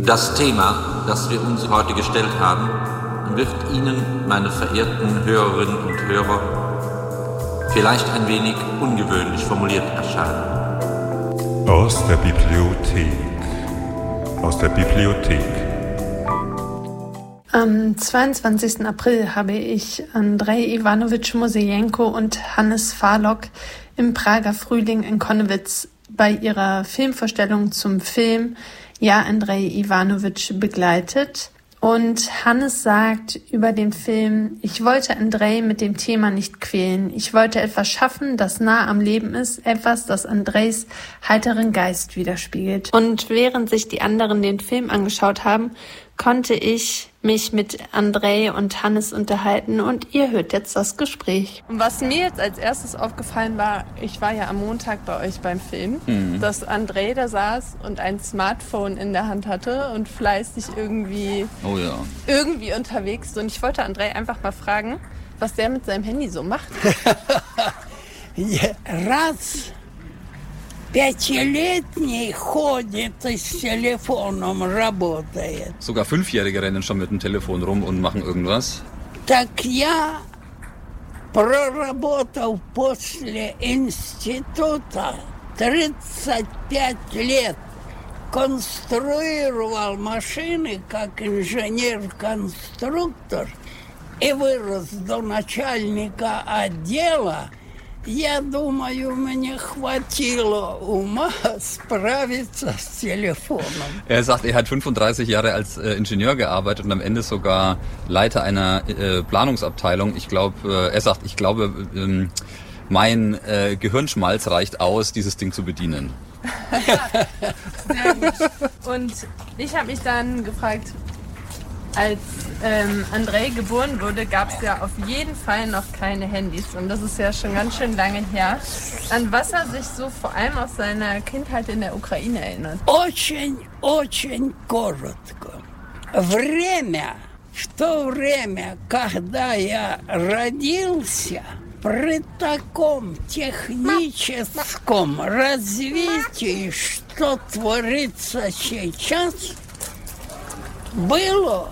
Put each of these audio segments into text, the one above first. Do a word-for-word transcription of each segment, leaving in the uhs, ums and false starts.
Das Thema, das wir uns heute gestellt haben, wird Ihnen, meine verehrten Hörerinnen und Hörer, vielleicht ein wenig ungewöhnlich formuliert erscheinen. Aus der Bibliothek. Aus der Bibliothek. Am zweiundzwanzigsten April habe ich Andrei Iwanowitsch Mosejenko und Hannes Farlock im Prager Frühling in Konnewitz bei ihrer Filmvorstellung zum Film Ja, Andrei Iwanowitsch begleitet. Und Hannes sagt über den Film: Ich wollte Andrei mit dem Thema nicht quälen. Ich wollte etwas schaffen, das nah am Leben ist, etwas, das Andreis heiteren Geist widerspiegelt. Und während sich die anderen den Film angeschaut haben, konnte ich mich mit Andrei und Hannes unterhalten und ihr hört jetzt das Gespräch. Was mir jetzt als erstes aufgefallen war, ich war ja am Montag bei euch beim Film, mhm. dass Andrei da saß und ein Smartphone in der Hand hatte und fleißig irgendwie, oh ja. irgendwie unterwegs. Und ich wollte Andrei einfach mal fragen, was der mit seinem Handy so macht. Раз пятилетний ходит и с телефоном работает. Sogar Fünfjährige rennen schon mit dem Telefon rum und machen irgendwas. Так я проработал после института тридцать пять лет. Конструировал машины как инженер-конструктор и вырос до начальника отдела. Я думаю, мне хватило ума справиться с телефоном. Er sagt, er hat fünfunddreißig Jahre als äh, Ingenieur gearbeitet und am Ende sogar Leiter einer äh, Planungsabteilung. Ich glaube, äh, er sagt, ich glaube, ähm, mein äh, Gehirnschmalz reicht aus, dieses Ding zu bedienen. Sehr gut. Und ich habe mich dann gefragt, als ähm, Andrei geboren wurde, gab es ja auf jeden Fall noch keine Handys. Und das ist ja schon ganz schön lange her. An was er sich so vor allem aus seiner Kindheit in der Ukraine erinnert. Очень, очень коротко. Время, в то время, когда я родился, при таком техническом развитии, что творится сейчас, было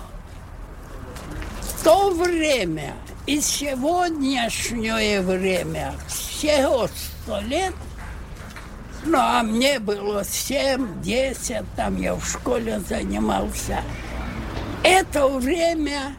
то время и сегодняшнее время всего сто лет, ну, а мне было семь, десять, там я в школе занимался. Это время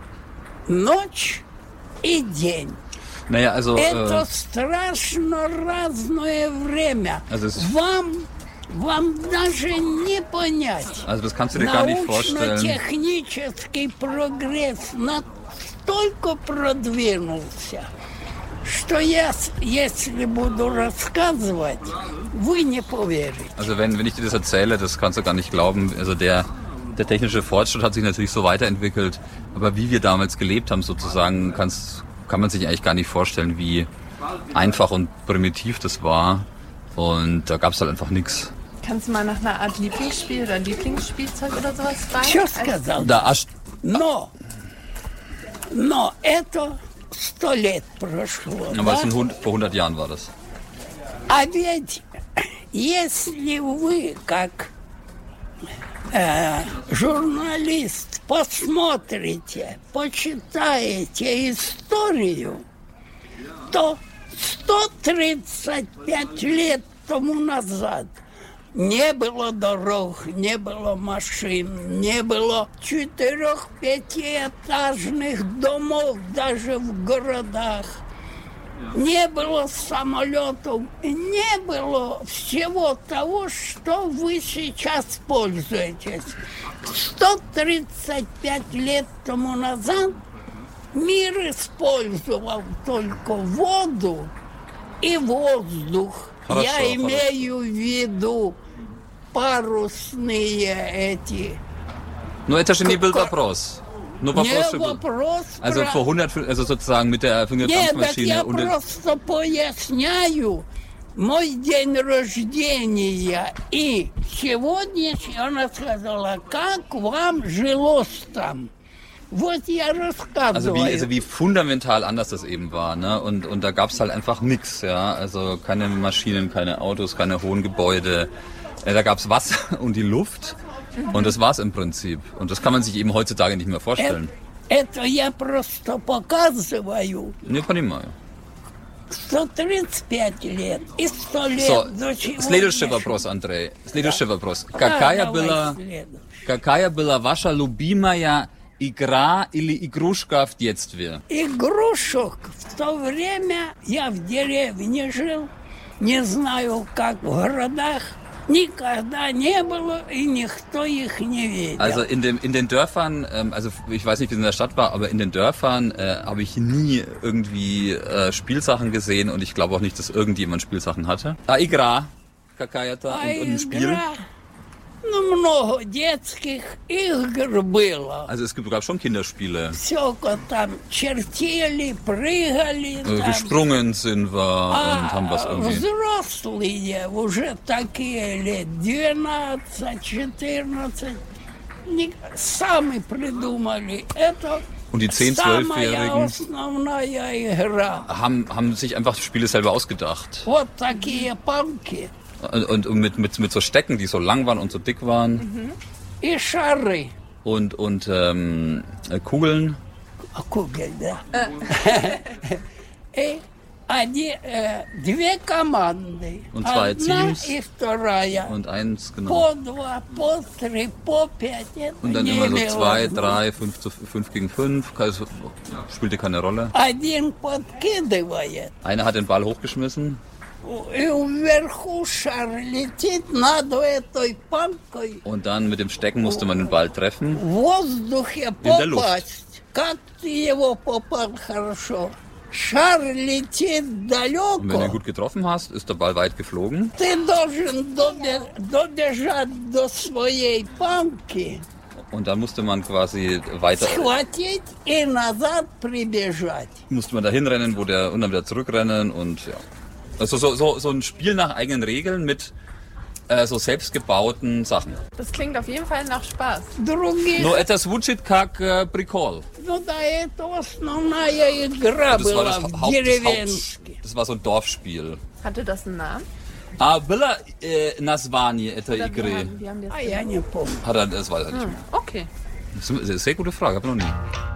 ночь и день. Naja, also, Это äh, страшно разное время. Also es Вам Вам даже не понять. Also das kannst du dir gar nicht vorstellen. Научно-технический прогресс настолько продвинулся, что я, если буду рассказывать, вы не поверите. Also wenn, wenn ich dir das erzähle, das kannst du gar nicht glauben. Also der, der technische Fortschritt hat sich natürlich so weiterentwickelt, aber wie wir damals gelebt haben sozusagen, kannst, kann man sich eigentlich gar nicht vorstellen, wie einfach und primitiv das war. Und da gab es halt einfach nichts. Kannst du mal nach einer Art Lieblingsspiel oder Lieblingsspielzeug oder sowas fragen? Что сказал? Da аж... Но, но это сто лет прошло. Aber es sind hund, vor hundert Jahren war das. А ведь если вы, как э, журналист, посмотрите, почитаете историю, то сто тридцать пять лет тому назад не было дорог, не было машин, не было четырех-пятиэтажных домов даже в городах, не было самолетов, не было всего того, что вы сейчас пользуетесь. сто тридцать пять лет тому назад мир использовал только воду и воздух. Хорошо, Я хорошо. имею в виду парусные эти. Ну, это же не был вопрос. Nur Не вопрос, был. вопрос. Also про- vor hundert, also sozusagen mit der Erfindung der Нет, так Dampfmaschine я und der, просто поясняю. Мой день рождения и сегодняшний, она сказала, как вам жилось там? Вот я рассказываю. also wie, also wie fundamental anders das eben war, ne? Und, und da gab es halt einfach nichts, ja. Also keine Maschinen, keine Autos, keine hohen Gebäude. Äh, Da gab es Wasser und die Luft. Und das war's im Prinzip. Und das kann man sich eben heutzutage nicht mehr vorstellen. Это я просто показываю. Не понимаю. сто тридцать пять лет и сто лет. So, до чего следующий дошел? вопрос, Андрей. Следующий вопрос. Какая давай была, следующий. какая была ваша любимая игра или игрушка в детстве? Игрушек в то время я в деревне жил, не знаю, как в городах. Никогда не было и никто их не видел. Also in, dem, in den Dörfern, ähm, also ich weiß nicht, wie es in der Stadt war, aber in den Dörfern äh, habe ich nie irgendwie äh, Spielsachen gesehen und ich glaube auch nicht, dass irgendjemand Spielsachen hatte. А игра какая-то А und, und ein Spiel? игра, ну, много детских игр было. Also es gibt, gab schon Kinderspiele. Все там чертили, прыгали. Äh, Там. gesprungen sind wir А und haben was irgendwie. взрослые, уже такие лет двенадцать, четырнадцать, не- сами придумали. Это Und die zehn-, самая zwölfjährigen основная игра. haben, haben sich einfach Spiele selber ausgedacht. Вот такие палки Und, und mit, mit, mit so Stecken, die so lang waren und so dick waren. и шары. Und, und ähm, äh, Kugeln. А кугель, да. И они, э, две команды. Und zwei Одна Teams. и вторая. Und eins, genau. По два, по три, по пять. Это Und dann immer so zwei, невозможно. drei, fünf, zu, fünf gegen fünf. Also, spielte keine Rolle. Один подкидывает, Einer hat den Ball hochgeschmissen и вверху шар летит над этой палкой. und dann mit dem Stecken musste man den Ball treffen. В воздухе der Luft. попасть. Как ты его попал хорошо? Шар летит Und wenn du ihn далеко. gut getroffen hast, ist der Ball weit geflogen. Ты должен добе- добежать до своей палки, Und dann musste man quasi weiter, схватить и назад прибежать. musste man da hinrennen, wo der, und dann wieder zurückrennen und ja. Also so, so, so ein Spiel nach eigenen Regeln mit äh, so selbstgebauten Sachen. Das klingt auf jeden Fall nach Spaß. Других, Но это звучит как äh, прикол. ну да, это основная игра Das war была das, в Haupt, das, деревенске. Haupt, das war so ein Dorfspiel. Hatte das einen Namen? А было э, название этой Oder wie игры? haben, wie haben die das А я не помню. Hat er, das weiß er nicht mehr. Okay. Das ist eine sehr gute Frage, habe ich noch nie.